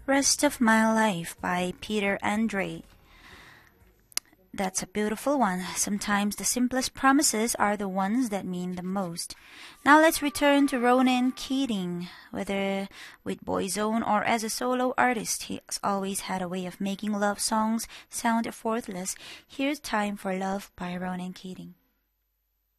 Rest of My Life by Peter Andre. That's a beautiful one. Sometimes the simplest promises are the ones that mean the most. Now let's return to Ronan Keating. Whether with Boyzone or as a solo artist, he's always had a way of making love songs sound effortless. Here's Time for Love by Ronan Keating.